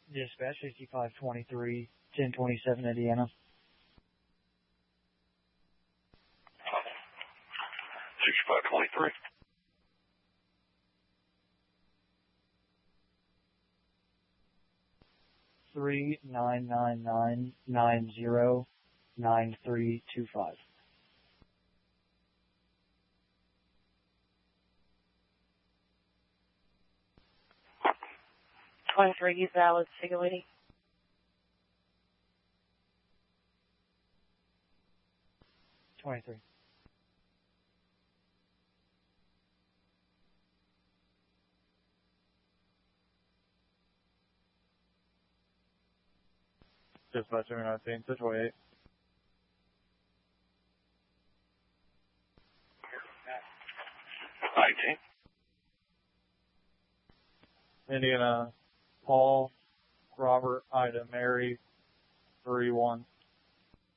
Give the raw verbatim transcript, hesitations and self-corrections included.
Dispatch sixty-five twenty-three, ten twenty-seven, Indiana. sixty-five twenty-three. Three nine nine nine nine zero nine three two five. twenty-three, use valid, Sigilini. twenty-three. Dispatch seven nineteen, six twenty-eight. nineteen. Indiana, Paul, Robert, Ida, Mary, three one.